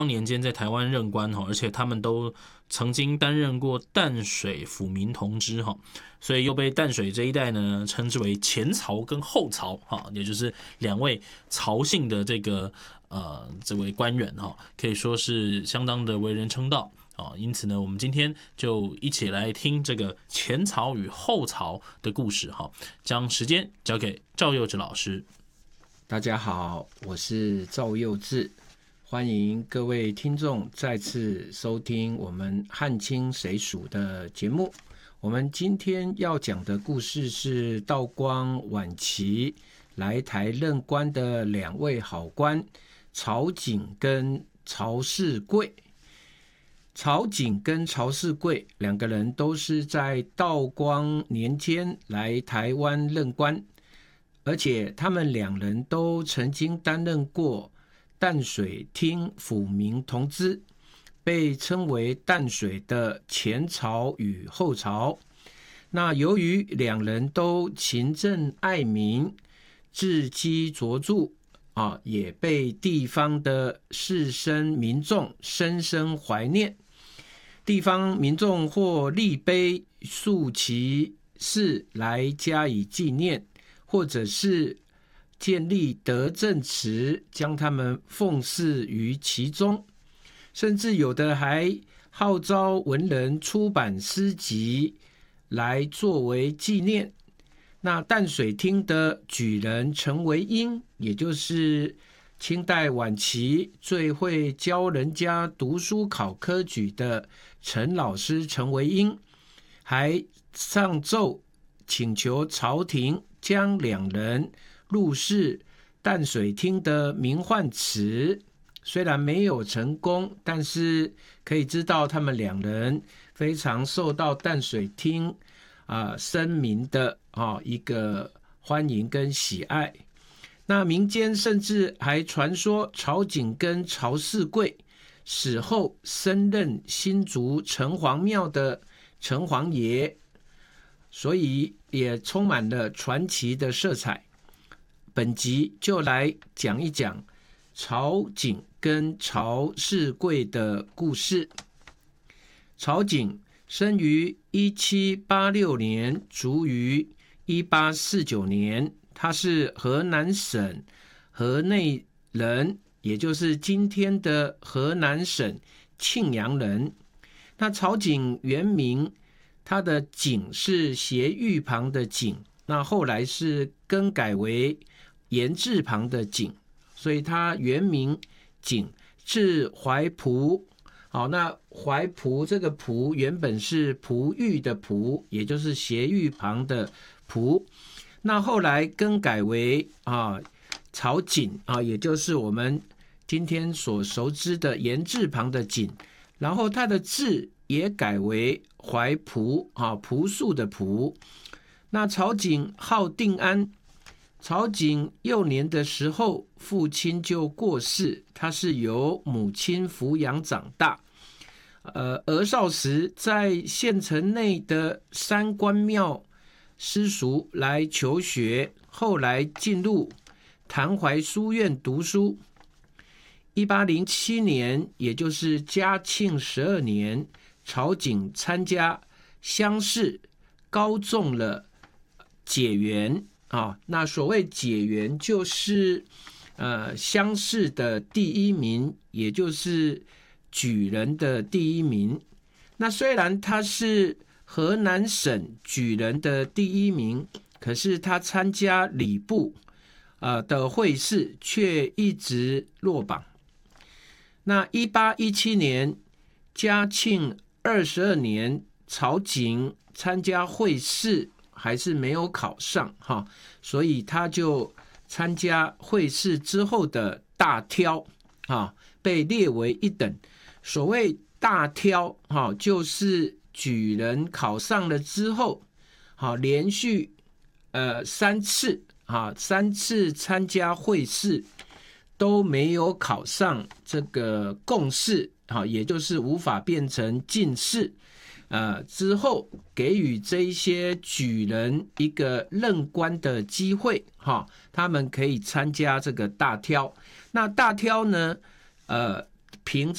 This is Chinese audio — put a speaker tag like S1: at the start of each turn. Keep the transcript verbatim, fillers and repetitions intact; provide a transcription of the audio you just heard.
S1: 年间在台湾任官，而且他们都曾经担任过淡水抚民同知，所以又被淡水这一带呢称之为前曹跟后曹，也就是两位曹姓的这个呃这位官员，可以说是相当的为人称道。因此呢，我们今天就一起来听这个前曹与后曹的故事，将时间交给赵佑志老师。
S2: 大家好，我是赵佑志，欢迎各位听众再次收听我们汉清谁属的节目。我们今天要讲的故事是道光晚期来台任官的两位好官曹景跟曹世贵。曹景跟曹世贵两个人都是在道光年间来台湾任官，而且他们两人都曾经担任过淡水厅抚民同知，被称为淡水的前曹与后曹。那由于两人都勤政爱民，志积卓著，啊，也被地方的士绅民众深深怀念。地方民众或立碑塑其事来加以纪念，或者是建立德政祠，将他们奉祀于其中，甚至有的还号召文人出版诗集来作为纪念。那淡水厅的举人陈维英，也就是清代晚期最会教人家读书考科举的陈老师陈维英，还上奏请求朝廷将两人入仕淡水厅的名唤词。虽然没有成功，但是可以知道他们两人非常受到淡水厅啊绅民的啊一个欢迎跟喜爱。那民间甚至还传说曹景跟曹世贵死后升任新竹城隍庙的城隍爷，所以也充满了传奇的色彩。本集就来讲一讲曹景跟曹世贵的故事。曹景生于一七八六年，卒于一八四九年。他是河南省河内人，也就是今天的河南省庆阳人。那曹景原名，他的景是斜玉旁的景，那后来是更改为言字旁的景，所以他原名景，字怀璞。好，那怀璞这个璞原本是璞玉的璞，也就是斜玉旁的璞。那后来更改为啊曹景啊，也就是我们今天所熟知的言字旁的景，然后他的字也改为怀璞啊，朴素的朴。那曹景号定安，曹景幼年的时候父亲就过世，他是由母亲抚养长大。呃，儿少时在县城内的三官庙私塾来求学，后来进入谭怀书院读书。一八零七年，也就是嘉庆十二年，曹景参加乡试，高中了解元啊。那所谓解元，就是呃乡试的第一名，也就是举人的第一名。那虽然他是河南省举人的第一名，可是他参加礼部、呃、的会试却一直落榜。那一八一七年，嘉庆二十二年，曹景参加会试还是没有考上哈，所以他就参加会试之后的大挑啊，被列为一等。所谓大挑哈，就是举人考上了之后，好连续呃三次啊三次参加会试都没有考上这个贡士，好，也就是无法变成进士。呃，之后给予这一些举人一个任官的机会，哈，他们可以参加这个大挑。那大挑呢，呃，凭